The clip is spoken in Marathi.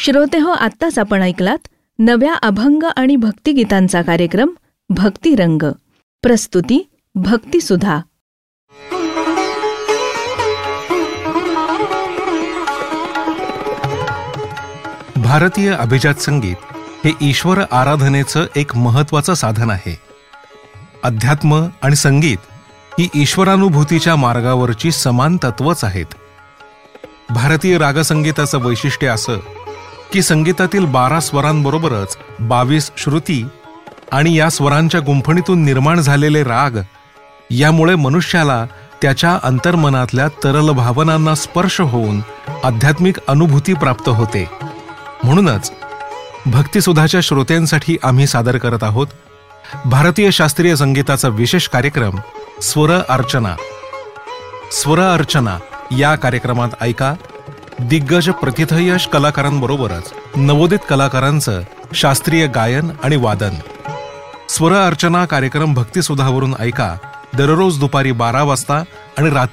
श्रोते हो, आत्ताच आपण ऐकलात नव्या अभंग आणि भक्तिगीतांचा कार्यक्रम भक्तिरंग. प्रस्तुती भक्तिसुधा. भारतीय अभिजात संगीत हे ईश्वर आराधनेचं एक महत्त्वाचं साधन आहे. अध्यात्म आणि संगीत ही ईश्वरानुभूतीच्या मार्गावरची समान तत्वच आहेत. भारतीय रागसंगीताचं वैशिष्ट्य असं की संगीतातील 12 स्वरांबरोबरच 22 श्रुती आणि या स्वरांच्या गुंफणीतून निर्माण झालेले राग, यामुळे मनुष्याला त्याच्या अंतर्मनातल्या तरल भावनांना स्पर्श होऊन आध्यात्मिक अनुभूती प्राप्त होते. म्हणूनच भक्तिसुधाच्या श्रोत्यांसाठी आम्ही सादर करत आहोत भारतीय शास्त्रीय संगीताचा विशेष कार्यक्रम स्वर अर्चना. स्वर अर्चना या कार्यक्रमात ऐका दिग्गज प्रतिथयश कलाकारांबरोबरच नवोदित कलाकारांचं शास्त्रीय गायन आणि वादन. स्वर अर्चना कार्यक्रम भक्तिसुधावरून ऐका दररोज दुपारी 12 वाजता आणि रात्री